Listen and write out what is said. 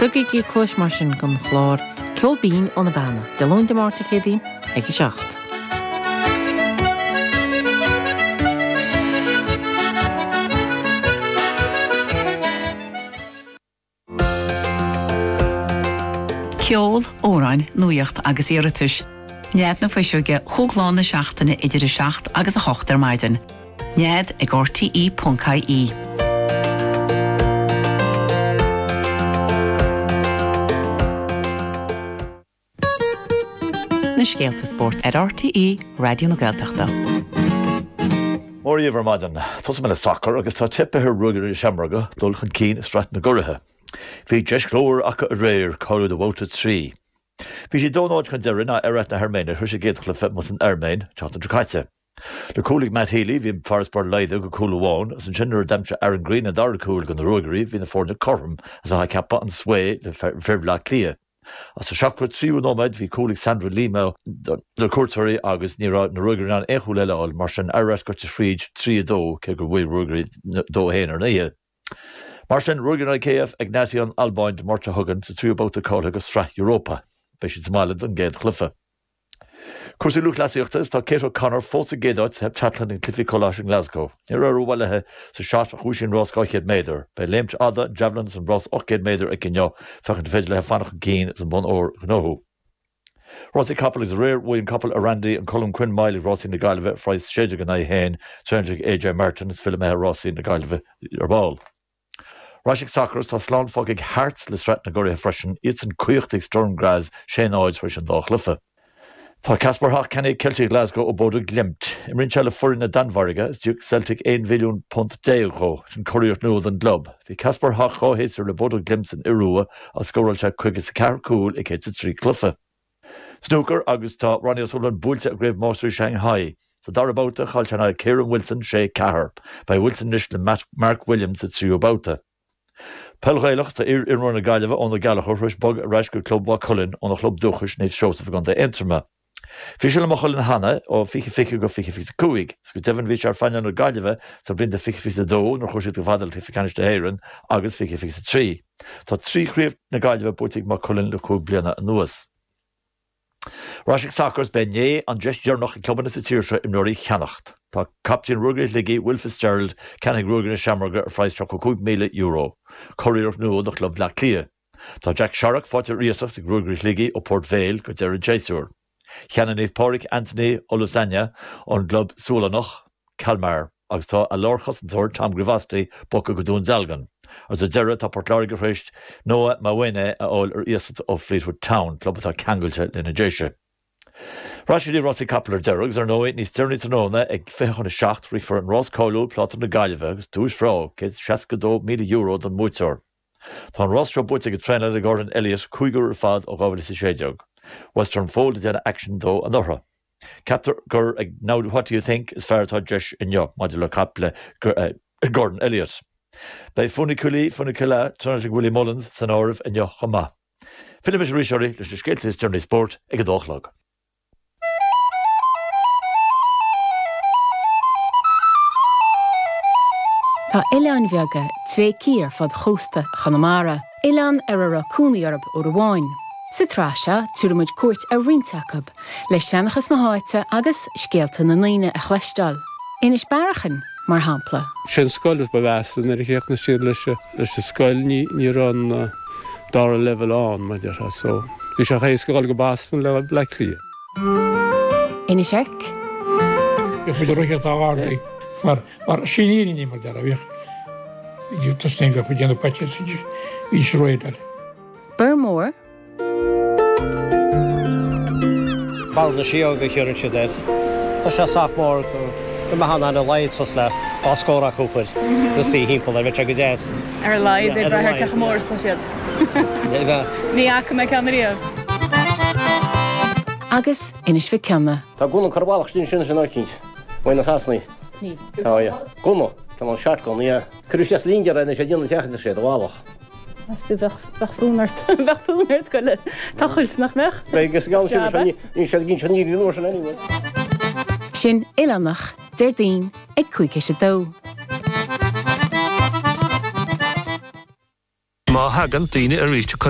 Tugaigh í clúis mar sin gon chlár, ceol bín ó na bana, de lún de márta chédaín ag i seacht. Ceol, óráin, nuacht agus iaratuis. Nead na faisiúge chúgláin na seachtainna idir a seacht agus a chocht ar maidin. Nead ag rti.caí. Na scéalta sport ar RTE, Radio na Gaeltachta. Mór íomhar maidin, tusa me le soccer agus tá tipe ar rugadar i seamraga dul chun cín strat na gurithe. Bhí deis glóir acha a réir choú do bhóta trí. Bhí sé dónáid chun deireadh na aireat na Herméine chuir sé géadach le fit mus an Arméin teachtain Drochaite. Le cúlaigh Matt Healy bhí Forestbar Leide go cúil amháin as an sinnar demse Aaron Green a dar cúil go na rugarí hí na fórna chorm as a cappa an swé le ferbhlá clia. As a seachra tríú nóid bhí cúlaigh Sandra Lima le cuairtóirí agus ní na rugarí an échú leileáil mar sin aireat go fríd 3-2 cé gur bhfuil rugarí 2-1 ar naíe. Mar sin rugarí KF Ignatian Albáin de Marta Hugan sa tríú bóta cáil agus Stra Europa, beis sin smáilid an géad chlufa. Cuasaí luachlasíochtas tá Kate O'Connor fósa géadáid heb chatlan in Cliffy Collage in Glasgow. Níor ar bhailethe sa seat a chúisín Ross 800 méadar, bei léimt ada javelins an Ross 800 méadar ag gneo fechan féidir le fannach cín as an bon óir gnóthú. Rossi couple is rare William couple Randy and Colin Quinn Miley Rossi na Gailve Fries Shedig and I Hain Trendig AJ Martin is Philip Rossi na Gailve Erbal. Rashik Soccer tá slán fogig Hearts le strat na Goria freshen it's an cuichtig Stormgras Shane Oids frish an dachlufa. Tá Casper Hach cannig Celtic Glasgow o Bodo Glimt. Imrin le furin na Danvarga is Duke Celtic 1 million pont deugro sin Corriot Newell an Glob. Fi Casper Hach ho hisir le Bodo Glimt in Irua a scoral check quickest car cool ag het 3 cluffa. Snooker agus tá Ronnie O'Sullivan búilte a Grave Master Shanghai. So darabouta chalchana Kieran Wilson Shea Cahar by Wilson Nish le Mark Williams at Triobouta. Pelghailach tá irmar na Gailve on the Gallagher rush bug a Rashku Club wa Cullen on a club duchus neith Joseph gan de Interma. Fischel machel in Hanna o fiche go fiche kuig. Sku Devon vich ar fanna na Gailve sa blinde fiche do no chusit go vadel tifikanish de Heron agus fiche 3. Tá 3 chríomh na Gailve butig ma Cullen le cúg bliana nuas. Rashik Soccer's benye an just jarnach in clubban sa tíirse im nóirí cheannacht. Tá Captain Ruggers Ligi Will Fitzgerald cannig Ruggers Shamroga fries cho €2 Corrier nu the club Black Clia. Tá Jack Sharrock fought at Riasach the Ruggers Ligi o Port Vale go Derry Jasur. Chiananif Porrick Anthony Olusanya on club Solanoch Kalmar agus tá a Lorchas and third Tom Grivasti Boca Godun Zalgan. As a Derra tá Portlarig gefrecht Noah Mawene a all Riasach of Fleetwood Town club at Kangelche in a Jesha. Rashidi Rossi Coupler Derrugs are no ní sternny to know ag fechon a shacht rig for an Ross Colo plot on the Gailve agus tús frau kids €60 million don muitor. Tá Ross tro buitig a trainer the Gordon Elliot cuigur fad og over the shedjog. Western folded in action though another. Captain Gur now what do you think is fair to Jesh in your modular couple Gordon Elliot. By Funicula turning Willie Mullins Sanorv and your Hama. Philip is Richard the skate is journey sport ag a dochlog. Tá Ileán bheaga tré cír fad chósta Chanamara, Ileán ar a racúnaíarb ó Rháin. Sa tráise túramid cuairt a rintacab, leis seanachas na háite agus scéalta na naoine a chleistal. Inis barachan mar hampla. Sin scoil is bevestan ar a chéach na siad leis a scoil ní ran dar level an ma dear so. Bhí sé chéis scoil go bastan le Black Clia. Inis ec? Bhí do roiche tá ádaí. Maar Chilini niet meer daar weer. Je te steen dat we die patjes iets roeien. Burmoor. Bal na siog a chuann siad is. Tá sé sophomore go mahan an a leid sos le oscóra cúpad. Na sí hímpel ar bit agus jazz. Ar leid é brethe ceach mór sa siad. Ní acha me ceannaríomh. Agus inis bhí ceanna. Tá gúna carbalach sin sin sin ácínt. Bhain na chasnaí. Ní. Ja. Gúna, tá an shotgun, ja. Cruisias líndar a sé díonna teachta sé do bhálach. As tú bheith fúnart go le tachailt nach mech. Begus gáil sin sé ginn sin níí nóir sin anyway. Sin Ileánach, Deirdín, ag cuiige sé dó. Má hagan daoine a rite